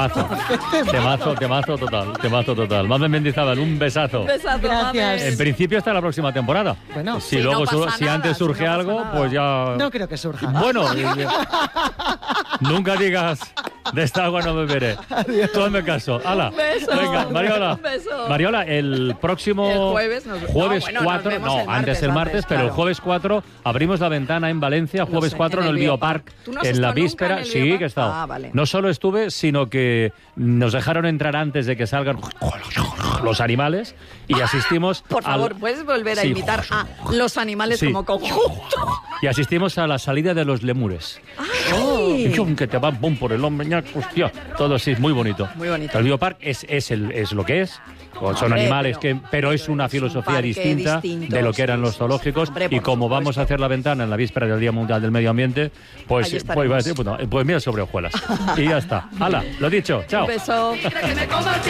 Temazo total. Mamen Mendizábal, un besazo. Gracias. En principio hasta la próxima temporada. Bueno, si sí, luego no pasa si nada, antes surge si no pasa algo, nada. pues ya. no creo que surja. Bueno, nunca digas de esta agua no beberé. Tú hazme caso. ¡Hala! Un beso. Venga, Mariola. Un beso. Mariola, el próximo El jueves nos- jueves no, bueno, nos 4, vemos no, el martes, antes el martes, pero el claro. jueves 4 abrimos la ventana en Valencia, jueves sé, 4 en en el el Biopark, Biopark. ¿Tú no has en la estado nunca víspera. en el Sí, Biopark? que he estado. Ah, vale. No solo estuve, sino que nos dejaron entrar antes de que salgan los animales y asistimos Por favor, al- ¿puedes volver a Sí. imitar a los animales Sí. como conjunto? y asistimos a la salida de los lemures. ¡Ay! Y chum, que te van pum, por el hombro, ñac, hostia, todo así, muy bonito. Muy bonito. El Biopark es lo que es. Son Hombre, animales pero es una es un filosofía parque distinta distinto, de lo que eran sí, los sí, zoológicos. hombre, Y por como supuesto. vamos a hacer la ventana en la víspera del Día Mundial del Medio Ambiente, pues, Ahí pues, estaremos. iba a decir, pues mira sobre hojuelas. Y ya está. Hala, lo dicho, chao. Un beso.